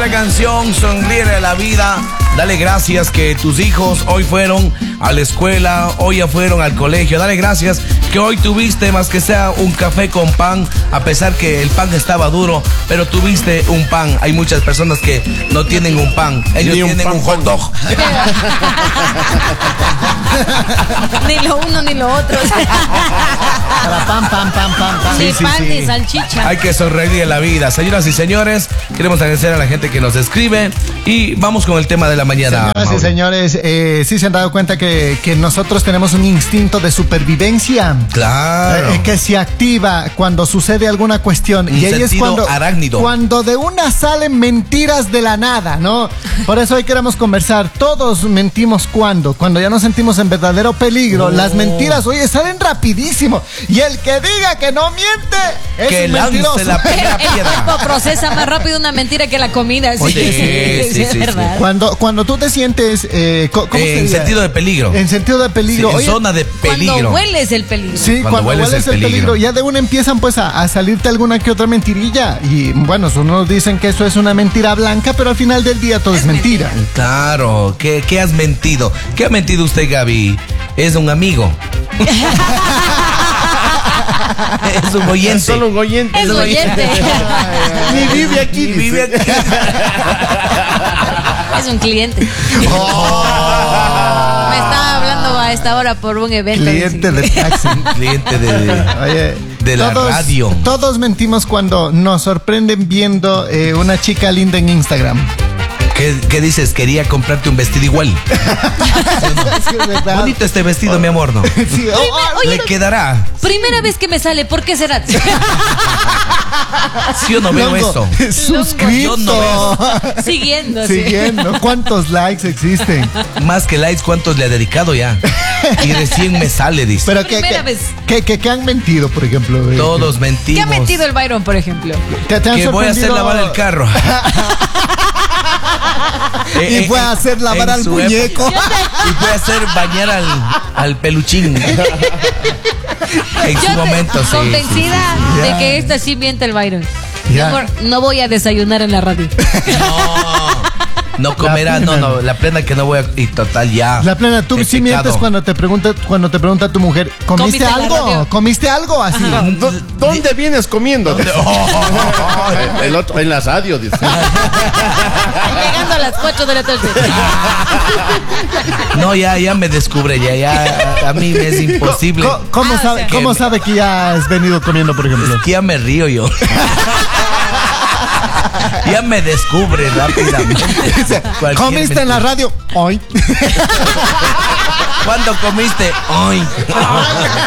esta canción, sonríe a la vida. Dale gracias que tus hijos hoy fueron a la escuela, hoy ya fueron al colegio. Dale gracias que hoy tuviste más que sea un café con pan, a pesar que el pan estaba duro, pero tuviste un pan. Hay muchas personas que no tienen un pan, ellos tienen un hot dog. Ni lo uno ni lo otro. Ni pan ni salchicha. Hay que sonreír en la vida. Señoras y señores, queremos agradecer a la gente que nos escribe y vamos con el tema de la mañana. Señoras y señores, sí se han dado cuenta que nosotros tenemos un instinto de supervivencia. Claro. Que se activa cuando sucede alguna cuestión. Y ahí es cuando de una salen mentiras de la nada, ¿no? Por eso hoy queremos conversar. Todos mentimos cuando ya nos sentimos en verdadero peligro. Las mentiras, oye, salen rapidísimo. Y el que diga que no miente es que un lance mentiroso. la piedra. El cuerpo procesa más rápido una mentira que la comida. Oye, sí, es verdad. Cuando tú te sientes en sentido de peligro. En sentido de peligro. Sí, Oye, en zona de peligro. Cuando hueles el peligro. Sí, cuando hueles el peligro, ya de una empiezan pues a salirte alguna que otra mentirilla. Y bueno, unos dicen que eso es una mentira blanca, pero al final del día todo es mentira. Claro, ¿qué has mentido? ¿Qué ha mentido usted, Gaby? Es un amigo. Es un oyente. Es solo un oyente. Es oyente. Ni vive aquí. Ni vive aquí. Es un cliente. Me estaba hablando a esta hora por un evento. Cliente de taxi. Cliente de la radio. Todos mentimos cuando nos sorprenden viendo una chica linda en Instagram. ¿Qué dices? Quería comprarte un vestido igual. Bonito este vestido, mi amor, ¿no? Sí, Oye, ¿le quedará? Primera vez que me sale, ¿por qué será? Si yo no veo eso. Suscrito. Yo no veo. Siguiendo. ¿Cuántos likes existen? Más que likes, ¿cuántos le ha dedicado ya? Y recién me sale, dice. Pero Primera vez. ¿Qué han mentido, por ejemplo? Todos mentimos. ¿Qué ha mentido el Byron, por ejemplo? ¿Te han que voy a hacer lavar el carro. Y fue a hacer lavar al muñeco. Y fue a hacer bañar al peluchín. En su momento, sí. Convencida de que esta sí miente el Byron. Ya. Mi amor, no voy a desayunar en la radio. No comerá, no, la plena que no voy a... Y total, ya. La plena, tú sí mientes cuando te pregunta tu mujer, ¿comiste algo? ¿Comiste algo? Así. ¿Dónde vienes comiendo? El otro en la radio, dice. Llegando a las 4 de la tarde. No, ya me descubre, ya a mí me es imposible. ¿Cómo sabe que ya has venido comiendo, por ejemplo? Es que ya me río yo. Ya me descubre rápidamente. ¿Comiste en la radio? Hoy. ¿Cuándo comiste? Hoy.